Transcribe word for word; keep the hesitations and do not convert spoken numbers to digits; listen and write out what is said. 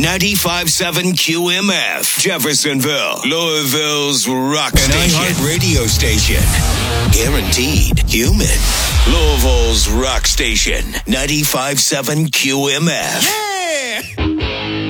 ninety-five point seven Q M F, Jeffersonville, Louisville's rock An station. iHeart radio station. Guaranteed human. Louisville's rock station, ninety-five point seven Q M F. Yeah!